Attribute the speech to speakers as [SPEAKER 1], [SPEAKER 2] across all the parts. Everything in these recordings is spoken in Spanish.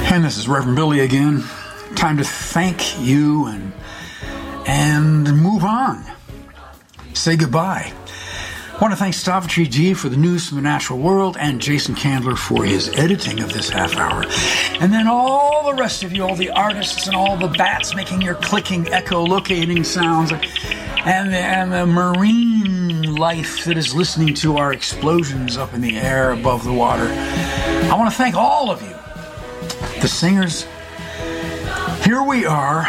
[SPEAKER 1] And this is Reverend Billy again. Time to thank you and move on. Say goodbye. I want to thank Stavitri G for the news from the natural world and Jason Candler for his editing of this half hour. And then all the rest of you, all the artists and all the bats making your clicking, echolocating sounds, and the marine life that is listening to our explosions up in the air above the water. I want to thank all of you, the singers. Here we are,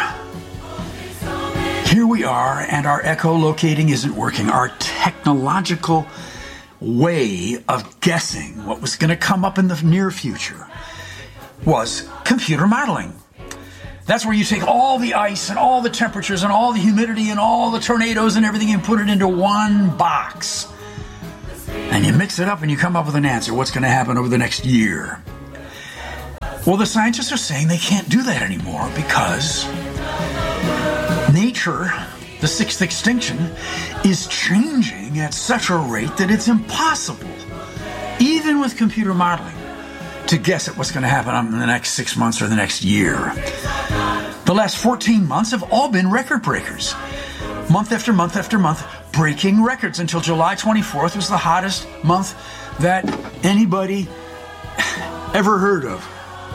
[SPEAKER 1] and our echolocating isn't working. Our technological way of guessing what was going to come up in the near future was computer modeling. That's where you take all the ice and all the temperatures and all the humidity and all the tornadoes and everything and put it into one box. And you mix it up and you come up with an answer. What's going to happen over the next year? Well, the scientists are saying they can't do that anymore because nature, the sixth extinction, is changing at such a rate that it's impossible, even with computer modeling, to guess at what's going to happen in the next 6 months or the next year. The last 14 months have all been record breakers. Month after month after month, breaking records until July 24th was the hottest month that anybody ever heard of.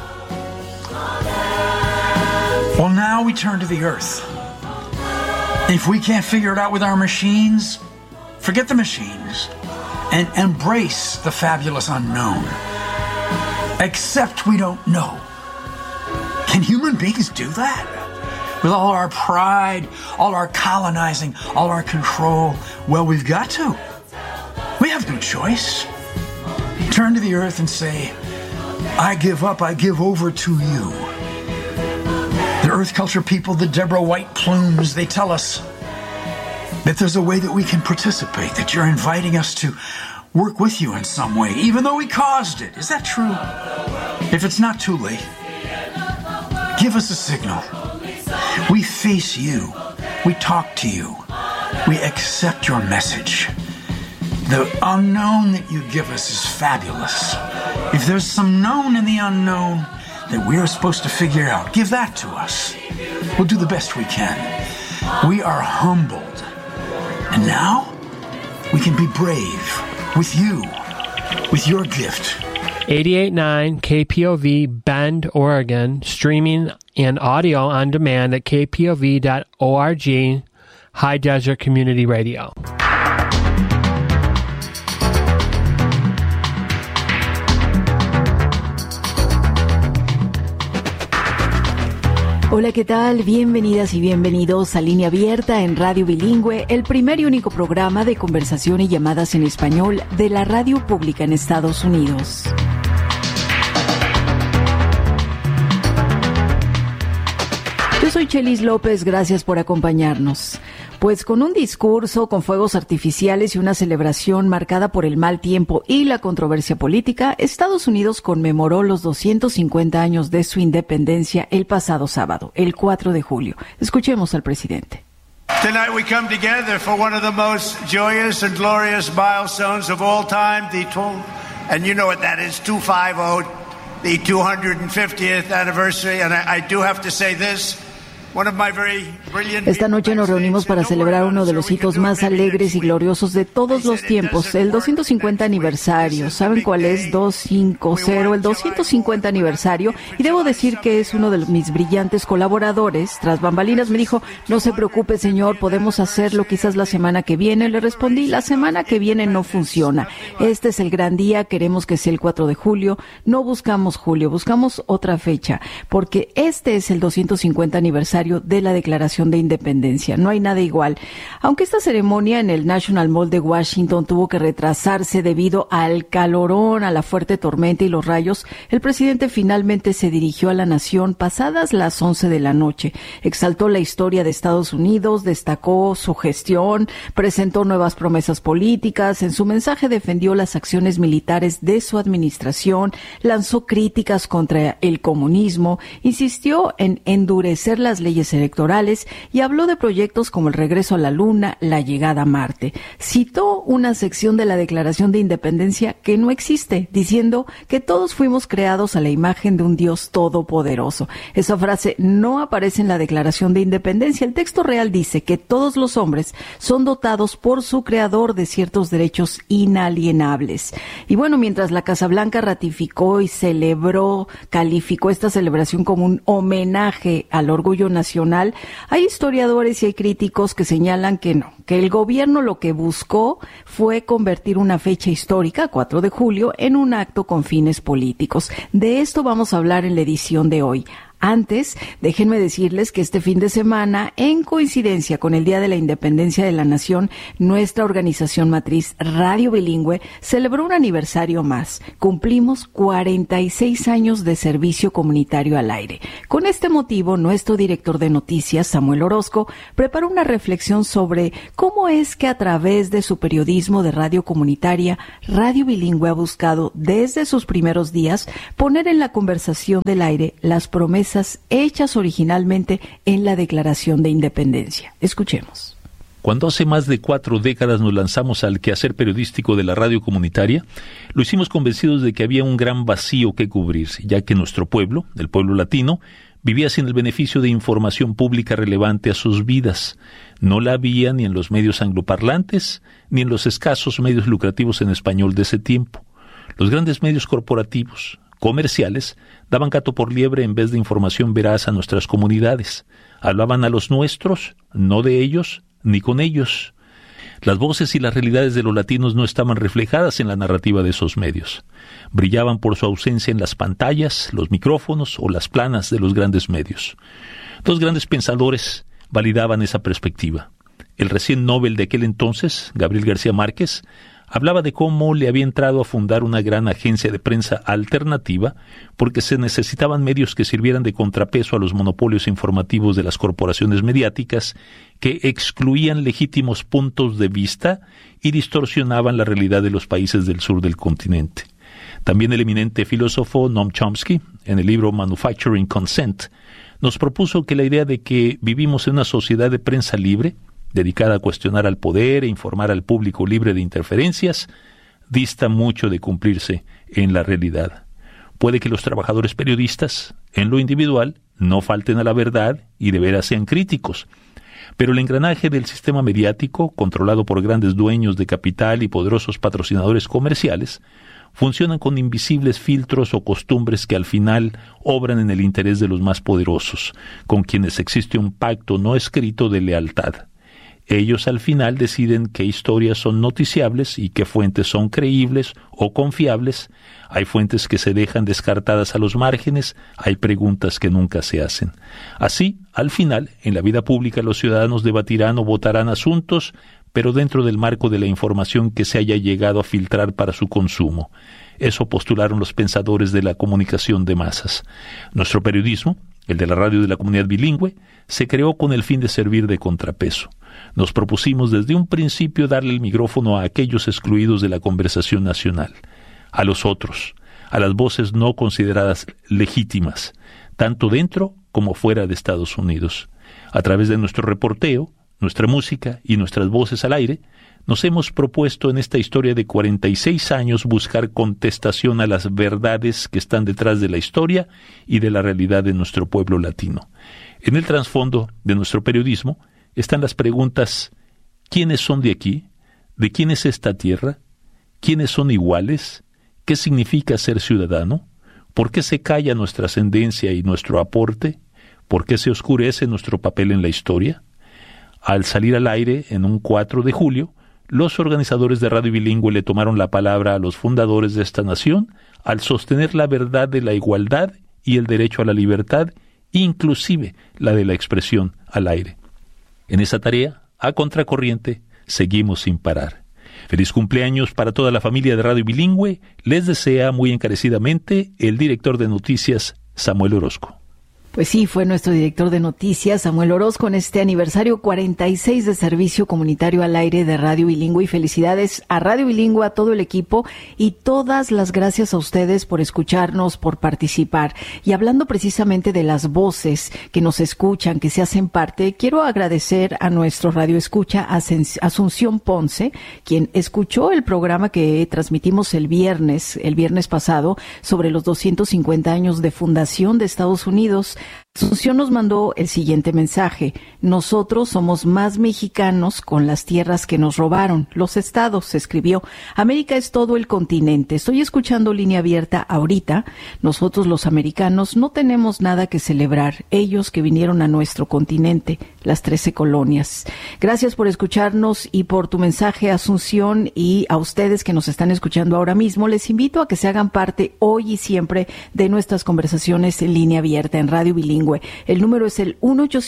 [SPEAKER 1] Well, now we turn to the Earth. If we can't figure it out with our machines, forget the machines and embrace the fabulous unknown. Except we don't know. Can human beings do that? With all our pride, all our colonizing, all our control? Well, we've got to. We have no choice. Turn to the Earth and say, I give up, I give over to you. The Earth Culture people, the Deborah White Plumes, they tell us that there's a way that we can participate, that you're inviting us to work with you in some way, even though we caused it. Is that true? If it's not too late, give us a signal. We face you. We talk to you. We accept your message. The unknown that you give us is fabulous. If there's some known in the unknown that we are supposed to figure out, give that to us. We'll do the best we can. We are humbled. And now we can be brave with you, with your gift.
[SPEAKER 2] 88.9 KPOV Bend, Oregon, streaming and audio on demand at kpov.org, High Desert Community Radio.
[SPEAKER 3] Hola, ¿qué tal? Bienvenidas y bienvenidos a Línea Abierta en Radio Bilingüe, el primer y único programa de conversación y llamadas en español de la radio pública en Estados Unidos. Yo soy Chelis López, gracias por acompañarnos. Pues con un discurso, con fuegos artificiales y una celebración marcada por el mal tiempo y la controversia política, Estados Unidos conmemoró los 250 años de su independencia el pasado sábado, el 4 de julio. Escuchemos al presidente.
[SPEAKER 4] Tonight we come together for one of the most joyous and glorious milestones of all time, and you know what that is, 250, the 250th anniversary, and I do have to say this.
[SPEAKER 3] Esta noche nos reunimos para celebrar uno de los hitos más alegres y gloriosos de todos los tiempos, el 250 aniversario. ¿Saben cuál es? 250, el 250 aniversario. Y debo decir que es uno de mis brillantes colaboradores. Tras bambalinas me dijo, no se preocupe, señor, podemos hacerlo quizás la semana que viene. Le respondí, la semana que viene no funciona. Este es el gran día, queremos que sea el 4 de julio. No buscamos julio, buscamos otra fecha, porque este es el 250 aniversario de la Declaración de Independencia. No hay nada igual. Aunque esta ceremonia en el National Mall de Washington tuvo que retrasarse debido al calorón, a la fuerte tormenta y los rayos, el presidente finalmente se dirigió a la nación pasadas las 11 de la noche. Exaltó la historia de Estados Unidos, destacó su gestión, presentó nuevas promesas políticas. En su mensaje defendió las acciones militares de su administración, lanzó críticas contra el comunismo, insistió en endurecer las leyes electorales y habló de proyectos como el regreso a la Luna, la llegada a Marte. Citó una sección de la Declaración de Independencia que no existe, diciendo que todos fuimos creados a la imagen de un Dios todopoderoso. Esa frase no aparece en la Declaración de Independencia. El texto real dice que todos los hombres son dotados por su creador de ciertos derechos inalienables. Y bueno, mientras la Casa Blanca ratificó y calificó esta celebración como un homenaje al orgullo nacional, hay historiadores y hay críticos que señalan que no, que el gobierno lo que buscó fue convertir una fecha histórica, 4 de julio, en un acto con fines políticos. De esto vamos a hablar en la edición de hoy. Antes, déjenme decirles que este fin de semana, en coincidencia con el Día de la Independencia de la Nación, nuestra organización matriz Radio Bilingüe celebró un aniversario más. Cumplimos 46 años de servicio comunitario al aire. Con este motivo, nuestro director de noticias, Samuel Orozco, preparó una reflexión sobre cómo es que a través de su periodismo de radio comunitaria, Radio Bilingüe ha buscado, desde sus primeros días, poner en la conversación del aire las promesas hechas originalmente en la Declaración de Independencia. Escuchemos.
[SPEAKER 5] Cuando hace más de 4 décadas nos lanzamos al quehacer periodístico de la radio comunitaria, lo hicimos convencidos de que había un gran vacío que cubrirse, ya que nuestro pueblo, el pueblo latino, vivía sin el beneficio de información pública relevante a sus vidas. No la había ni en los medios angloparlantes, ni en los escasos medios lucrativos en español de ese tiempo. Los grandes medios corporativos, comerciales, daban gato por liebre en vez de información veraz a nuestras comunidades. Hablaban a los nuestros, no de ellos, ni con ellos. Las voces y las realidades de los latinos no estaban reflejadas en la narrativa de esos medios. Brillaban por su ausencia en las pantallas, los micrófonos o las planas de los grandes medios. Dos grandes pensadores validaban esa perspectiva. El recién Nobel de aquel entonces, Gabriel García Márquez, hablaba de cómo le había entrado a fundar una gran agencia de prensa alternativa porque se necesitaban medios que sirvieran de contrapeso a los monopolios informativos de las corporaciones mediáticas que excluían legítimos puntos de vista y distorsionaban la realidad de los países del sur del continente. También el eminente filósofo Noam Chomsky, en el libro Manufacturing Consent, nos propuso que la idea de que vivimos en una sociedad de prensa libre, dedicada a cuestionar al poder e informar al público libre de interferencias, dista mucho de cumplirse en la realidad. Puede que los trabajadores periodistas, en lo individual, no falten a la verdad y de veras sean críticos, pero el engranaje del sistema mediático, controlado por grandes dueños de capital y poderosos patrocinadores comerciales, funcionan con invisibles filtros o costumbres que al final obran en el interés de los más poderosos, con quienes existe un pacto no escrito de lealtad. Ellos al final deciden qué historias son noticiables y qué fuentes son creíbles o confiables. Hay fuentes que se dejan descartadas a los márgenes, hay preguntas que nunca se hacen. Así, al final, en la vida pública los ciudadanos debatirán o votarán asuntos, pero dentro del marco de la información que se haya llegado a filtrar para su consumo. Eso postularon los pensadores de la comunicación de masas. Nuestro periodismo, el de la radio de la comunidad bilingüe, se creó con el fin de servir de contrapeso. Nos propusimos desde un principio darle el micrófono a aquellos excluidos de la conversación nacional, a los otros, a las voces no consideradas legítimas, tanto dentro como fuera de Estados Unidos. A través de nuestro reporteo, nuestra música y nuestras voces al aire, nos hemos propuesto en esta historia de 46 años buscar contestación a las verdades que están detrás de la historia y de la realidad de nuestro pueblo latino. En el trasfondo de nuestro periodismo están las preguntas: ¿quiénes son de aquí? ¿De quién es esta tierra? ¿Quiénes son iguales? ¿Qué significa ser ciudadano? ¿Por qué se calla nuestra ascendencia y nuestro aporte? ¿Por qué se oscurece nuestro papel en la historia? Al salir al aire en un 4 de julio, los organizadores de Radio Bilingüe le tomaron la palabra a los fundadores de esta nación al sostener la verdad de la igualdad y el derecho a la libertad, inclusive la de la expresión al aire. En esa tarea, a contracorriente, seguimos sin parar. Feliz cumpleaños para toda la familia de Radio Bilingüe. Les desea muy encarecidamente el director de noticias, Samuel Orozco.
[SPEAKER 3] Pues sí, fue nuestro director de noticias, Samuel Orozco, en este aniversario 46 de servicio comunitario al aire de Radio Bilingüe. Y felicidades a Radio Bilingüe, a todo el equipo, y todas las gracias a ustedes por escucharnos, por participar. Y hablando precisamente de las voces que nos escuchan, que se hacen parte, quiero agradecer a nuestro radioescucha Asunción Ponce, quien escuchó el programa que transmitimos el viernes pasado, sobre los 250 años de fundación de Estados Unidos. Asunción nos mandó el siguiente mensaje: nosotros somos más mexicanos con las tierras que nos robaron, los estados, escribió. América es todo el continente. Estoy escuchando Línea Abierta ahorita. Nosotros los americanos no tenemos nada que celebrar, ellos que vinieron a nuestro continente, las 13 colonias. Gracias por escucharnos y por tu mensaje, Asunción, y a ustedes que nos están escuchando ahora mismo, les invito a que se hagan parte hoy y siempre de nuestras conversaciones en Línea Abierta en Radio Bilingüe. El número es el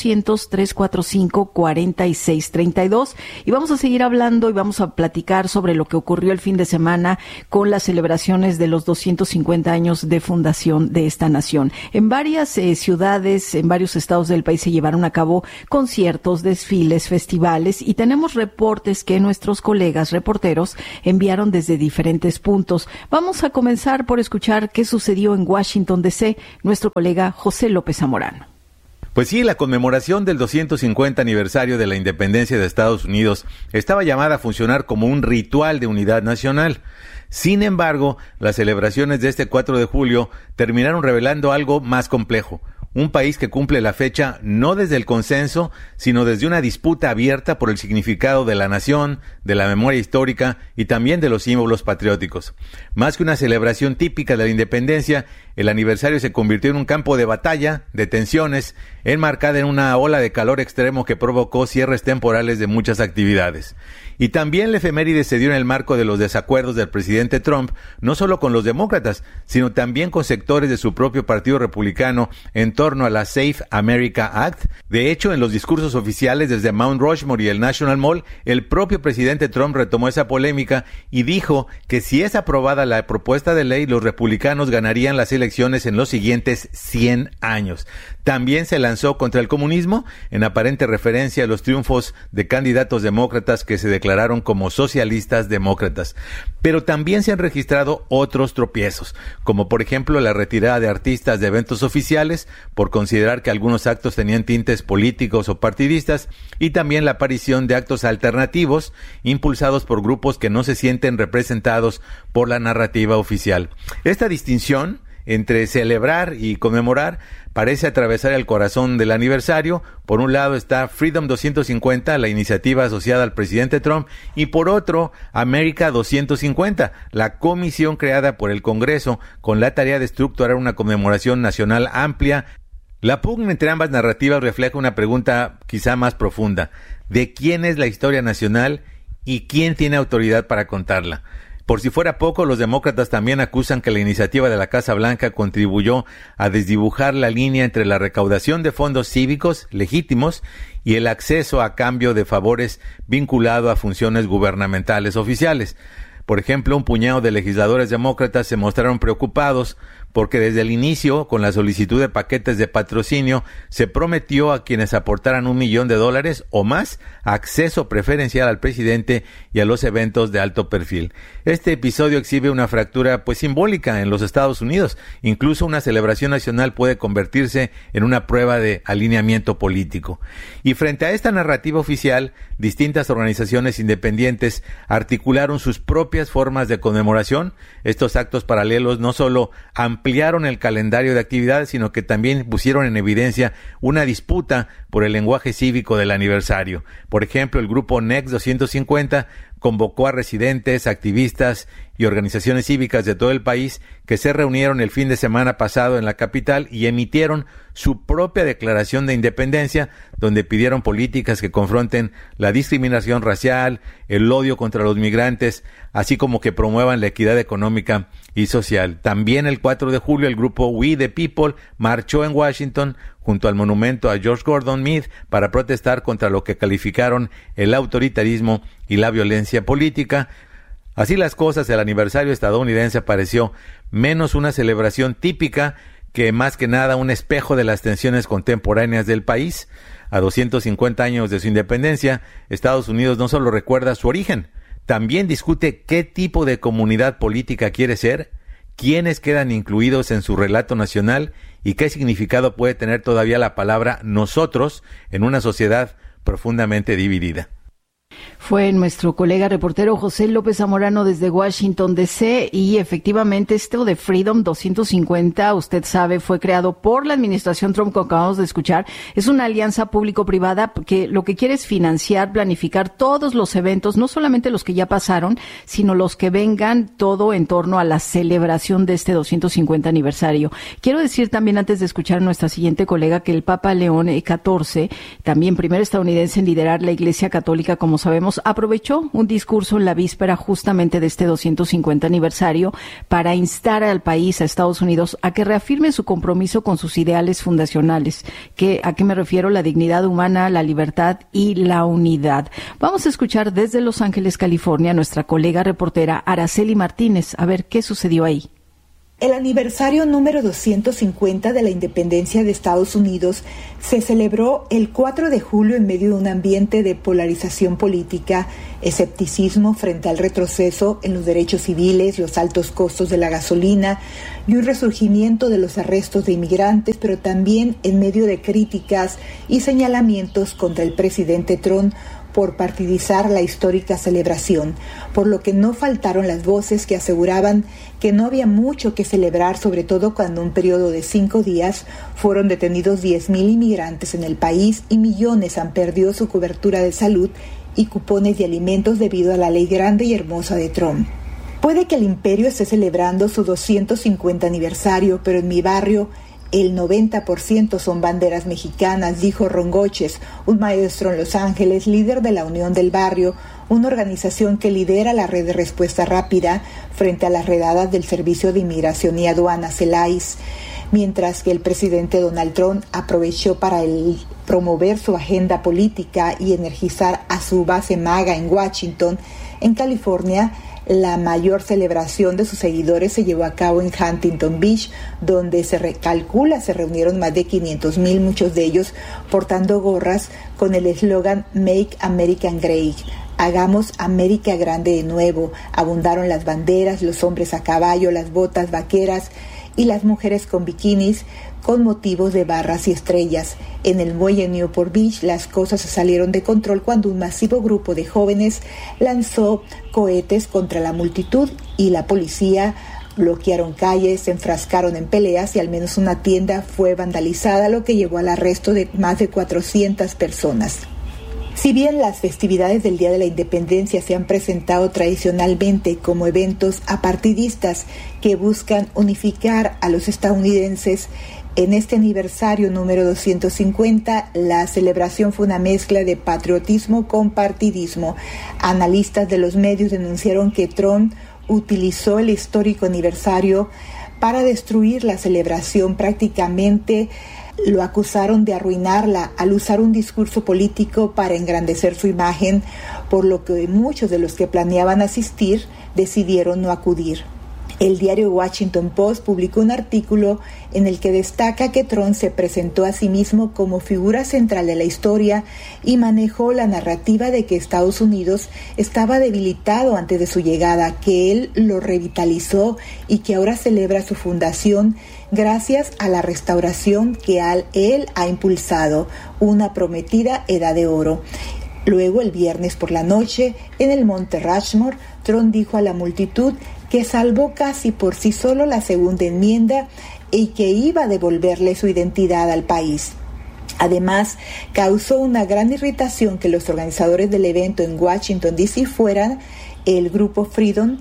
[SPEAKER 3] 1-800-345-4632 y vamos a seguir hablando y vamos a platicar sobre lo que ocurrió el fin de semana con las celebraciones de los 250 años de fundación de esta nación. En varias ciudades, en varios estados del país se llevaron a cabo conciertos, desfiles, festivales, y tenemos reportes que nuestros colegas reporteros enviaron desde diferentes puntos. Vamos a comenzar por escuchar qué sucedió en Washington, D.C., nuestro colega José López Zamorano.
[SPEAKER 6] Pues sí, la conmemoración del 250 aniversario de la independencia de Estados Unidos estaba llamada a funcionar como un ritual de unidad nacional. Sin embargo, las celebraciones de este 4 de julio terminaron revelando algo más complejo. Un país que cumple la fecha no desde el consenso, sino desde una disputa abierta por el significado de la nación, de la memoria histórica y también de los símbolos patrióticos. Más que una celebración típica de la independencia, el aniversario se convirtió en un campo de batalla, de tensiones, enmarcada en una ola de calor extremo que provocó cierres temporales de muchas actividades. Y también la efeméride se dio en el marco de los desacuerdos del presidente Trump, no solo con los demócratas, sino también con sectores de su propio partido republicano en torno a la Safe America Act. De hecho, en los discursos oficiales desde Mount Rushmore y el National Mall, el propio presidente Trump retomó esa polémica y dijo que si es aprobada la propuesta de ley, los republicanos ganarían las elecciones en los siguientes 100 años. También se lanzó contra el comunismo, en aparente referencia a los triunfos de candidatos demócratas que se declararon como socialistas demócratas. Pero también se han registrado otros tropiezos, como por ejemplo la retirada de artistas de eventos oficiales por considerar que algunos actos tenían tintes políticos o partidistas, y también la aparición de actos alternativos impulsados por grupos que no se sienten representados por la narrativa oficial. Esta distinción entre celebrar y conmemorar parece atravesar el corazón del aniversario. Por un lado está Freedom 250, la iniciativa asociada al presidente Trump, y por otro, América 250, la comisión creada por el Congreso con la tarea de estructurar una conmemoración nacional amplia. La pugna entre ambas narrativas refleja una pregunta quizá más profunda: ¿de quién es la historia nacional y quién tiene autoridad para contarla? Por si fuera poco, los demócratas también acusan que la iniciativa de la Casa Blanca contribuyó a desdibujar la línea entre la recaudación de fondos cívicos legítimos y el acceso a cambio de favores vinculado a funciones gubernamentales oficiales. Por ejemplo, un puñado de legisladores demócratas se mostraron preocupados porque desde el inicio, con la solicitud de paquetes de patrocinio, se prometió a quienes aportaran $1 millón o más acceso preferencial al presidente y a los eventos de alto perfil. Este episodio exhibe una fractura simbólica en los Estados Unidos. Incluso una celebración nacional puede convertirse en una prueba de alineamiento político. Y frente a esta narrativa oficial, distintas organizaciones independientes articularon sus propias formas de conmemoración. Estos actos paralelos no solo ampliaron el calendario de actividades, sino que también pusieron en evidencia una disputa por el lenguaje cívico del aniversario. Por ejemplo, el grupo Next 250 convocó a residentes, activistas y organizaciones cívicas de todo el país que se reunieron el fin de semana pasado en la capital y emitieron su propia declaración de independencia, donde pidieron políticas que confronten la discriminación racial, el odio contra los migrantes, así como que promuevan la equidad económica y social. También el 4 de julio el grupo We the People marchó en Washington junto al monumento a George Gordon Meade para protestar contra lo que calificaron el autoritarismo y la violencia política. Así las cosas, el aniversario estadounidense pareció menos una celebración típica que más que nada un espejo de las tensiones contemporáneas del país. A 250 años de su independencia, Estados Unidos no solo recuerda su origen, también discute qué tipo de comunidad política quiere ser, quiénes quedan incluidos en su relato nacional y qué significado puede tener todavía la palabra nosotros en una sociedad profundamente dividida.
[SPEAKER 3] Fue nuestro colega reportero José López Zamorano desde Washington, D.C. y efectivamente esto de Freedom 250, usted sabe, fue creado por la administración Trump, como acabamos de escuchar. Es una alianza público-privada que lo que quiere es financiar, planificar todos los eventos, no solamente los que ya pasaron, sino los que vengan, todo en torno a la celebración de este 250 aniversario. Quiero decir también, antes de escuchar a nuestra siguiente colega, que el Papa León XIV, también primer estadounidense en liderar la Iglesia Católica, como sabemos, aprovechó un discurso en la víspera justamente de este 250 aniversario para instar al país, a Estados Unidos, a que reafirme su compromiso con sus ideales fundacionales. ¿A qué me refiero? La dignidad humana, la libertad y la unidad. Vamos a escuchar desde Los Ángeles, California, a nuestra colega reportera Araceli Martínez, a ver qué sucedió ahí.
[SPEAKER 7] El aniversario número 250 de la independencia de Estados Unidos se celebró el 4 de julio en medio de un ambiente de polarización política, escepticismo frente al retroceso en los derechos civiles, los altos costos de la gasolina y un resurgimiento de los arrestos de inmigrantes, pero también en medio de críticas y señalamientos contra el presidente Trump por partidizar la histórica celebración, por lo que no faltaron las voces que aseguraban que no había mucho que celebrar, sobre todo cuando en un periodo de 5 días fueron detenidos 10,000 inmigrantes en el país y millones han perdido su cobertura de salud y cupones de alimentos debido a la ley grande y hermosa de Trump. Puede que el imperio esté celebrando su 250 aniversario, pero en mi barrio el 90% son banderas mexicanas, dijo Ron Goches, un maestro en Los Ángeles, líder de la Unión del Barrio, una organización que lidera la red de respuesta rápida frente a las redadas del Servicio de Inmigración y Aduanas, el ICE, mientras que el presidente Donald Trump aprovechó para promover su agenda política y energizar a su base MAGA en Washington. En California, la mayor celebración de sus seguidores se llevó a cabo en Huntington Beach, donde se reunieron más de 500,000, muchos de ellos portando gorras con el eslogan Make America Great, hagamos América grande de nuevo. Abundaron las banderas, los hombres a caballo, las botas vaqueras y las mujeres con bikinis con motivos de barras y estrellas. En el muelle Newport Beach las cosas se salieron de control cuando un masivo grupo de jóvenes lanzó cohetes contra la multitud y la policía bloquearon calles, se enfrascaron en peleas y al menos una tienda fue vandalizada, lo que llevó al arresto de más de 400 personas. Si bien las festividades del Día de la Independencia se han presentado tradicionalmente como eventos apartidistas que buscan unificar a los estadounidenses, en este aniversario número 250, la celebración fue una mezcla de patriotismo con partidismo. Analistas de los medios denunciaron que Trump utilizó el histórico aniversario para destruir la celebración. Prácticamente lo acusaron de arruinarla al usar un discurso político para engrandecer su imagen, por lo que muchos de los que planeaban asistir decidieron no acudir. El diario Washington Post publicó un artículo en el que destaca que Trump se presentó a sí mismo como figura central de la historia y manejó la narrativa de que Estados Unidos estaba debilitado antes de su llegada, que él lo revitalizó y que ahora celebra su fundación gracias a la restauración que él ha impulsado, una prometida edad de oro. Luego, el viernes por la noche, en el Monte Rushmore, Trump dijo a la multitud que salvó casi por sí solo la segunda enmienda y que iba a devolverle su identidad al país. Además, causó una gran irritación que los organizadores del evento en Washington, D.C. fueran el grupo Freedom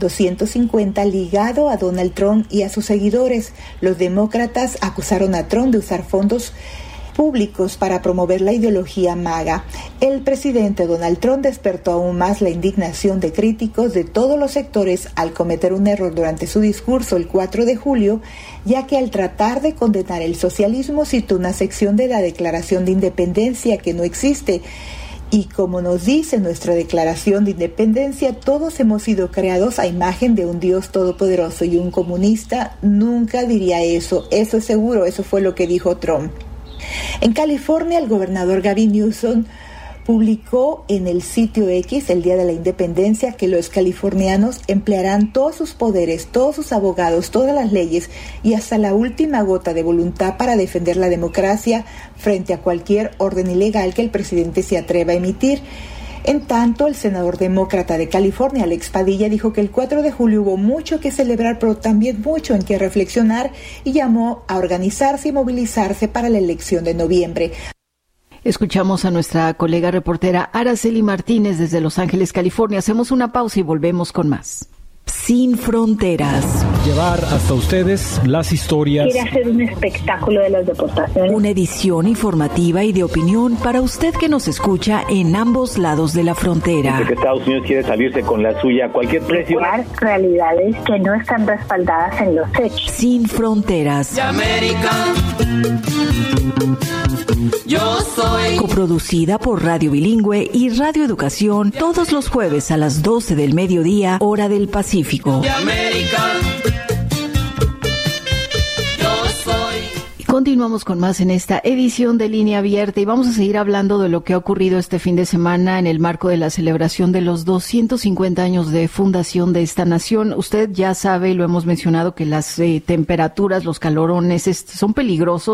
[SPEAKER 7] 250 ligado a Donald Trump y a sus seguidores. Los demócratas acusaron a Trump de usar fondos públicos para promover la ideología MAGA. El presidente Donald Trump despertó aún más la indignación de críticos de todos los sectores al cometer un error durante su discurso el 4 de julio, ya que al tratar de condenar el socialismo citó una sección de la Declaración de Independencia que no existe Y como nos dice nuestra Declaración de Independencia, todos hemos sido creados a imagen de un Dios todopoderoso, y un comunista nunca diría eso. Eso es seguro, eso fue lo que dijo Trump. En California, el gobernador Gavin Newsom publicó en el sitio X el día de la independencia que los californianos emplearán todos sus poderes, todos sus abogados, todas las leyes y hasta la última gota de voluntad para defender la democracia frente a cualquier orden ilegal que el presidente se atreva a emitir. En tanto, el senador demócrata de California, Alex Padilla, dijo que el 4 de julio hubo mucho que celebrar, pero también mucho en que reflexionar, y llamó a organizarse y movilizarse para la elección de noviembre.
[SPEAKER 3] Escuchamos a nuestra colega reportera Araceli Martínez desde Los Ángeles, California. Hacemos una pausa y volvemos con más. Sin Fronteras.
[SPEAKER 8] Llevar hasta ustedes las historias.
[SPEAKER 9] Quiere hacer un espectáculo de las deportaciones.
[SPEAKER 3] Una edición informativa y de opinión para usted que nos escucha en ambos lados de la frontera.
[SPEAKER 10] Dice que Estados Unidos quiere salirse con la suya a cualquier precio.
[SPEAKER 9] Realidades que no están respaldadas en los hechos.
[SPEAKER 3] Sin Fronteras.
[SPEAKER 11] Yo soy.
[SPEAKER 3] Coproducida por Radio Bilingüe y Radio Educación, todos los jueves a las 12 del mediodía, hora del Pacífico.
[SPEAKER 11] De América. Yo soy.
[SPEAKER 3] Y continuamos con más en esta edición de Línea Abierta y vamos a seguir hablando de lo que ha ocurrido este fin de semana en el marco de la celebración de los 250 años de fundación de esta nación. Usted ya sabe, y lo hemos mencionado, que las temperaturas, los calorones son peligrosos.